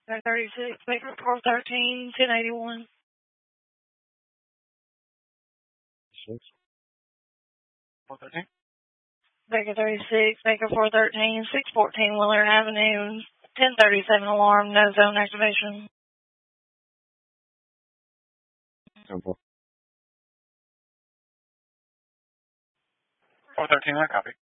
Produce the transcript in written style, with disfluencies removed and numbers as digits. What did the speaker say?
36, Baker 413, 1081. 6. 413. Baker 36, Baker 413, 614 Willard Avenue, 1037 alarm, no zone activation. 413, I copy.